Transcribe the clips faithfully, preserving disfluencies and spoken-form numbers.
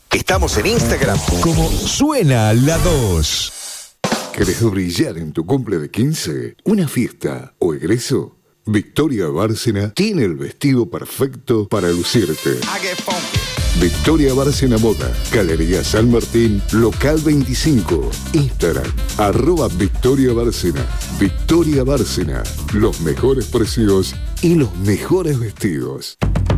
Estamos en Instagram como Suena la dos. ¿Querés brillar en tu cumple de quince? ¿Una fiesta o egreso? Victoria Bárcena tiene el vestido perfecto para lucirte. Victoria Bárcena Moda, Galería San Martín, local veinticinco, Instagram, arroba Victoria Bárcena. Victoria Bárcena, los mejores precios y los mejores vestidos.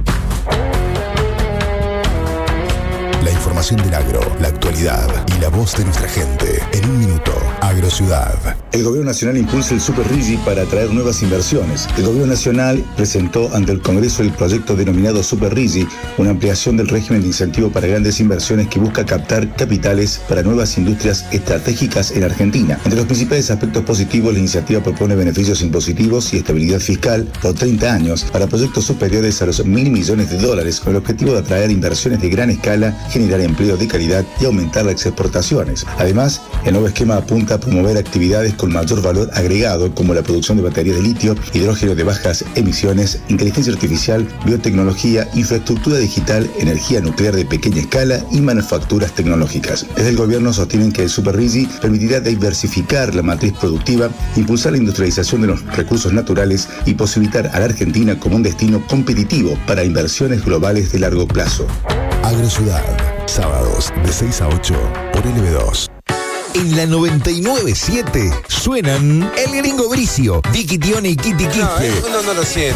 La información del agro, la actualidad y la voz de nuestra gente en un minuto. Agrociudad. El Gobierno Nacional impulsa el Super Rigi para atraer nuevas inversiones. El Gobierno Nacional presentó ante el Congreso el proyecto denominado Super Rigi, una ampliación del régimen de incentivo para grandes inversiones que busca captar capitales para nuevas industrias estratégicas en Argentina. Entre los principales aspectos positivos, la iniciativa propone beneficios impositivos y estabilidad fiscal por treinta años para proyectos superiores a los mil millones de dólares, con el objetivo de atraer inversiones de gran escala, generar empleo de calidad y aumentar las exportaciones. Además, el nuevo esquema apunta a promover actividades con mayor valor agregado, como la producción de baterías de litio, hidrógeno de bajas emisiones, inteligencia artificial, biotecnología, infraestructura digital, energía nuclear de pequeña escala y manufacturas tecnológicas. Desde el gobierno sostienen que el Super Rigi permitirá diversificar la matriz productiva, impulsar la industrialización de los recursos naturales y posibilitar a la Argentina como un destino competitivo para inversiones globales de largo plazo. Agrociudad, sábados de seis a ocho por L B dos. En la noventa y nueve punto siete suenan El Gringo Bricio, Vicky Tione y Kitty Quispe. No, no, no lo siento.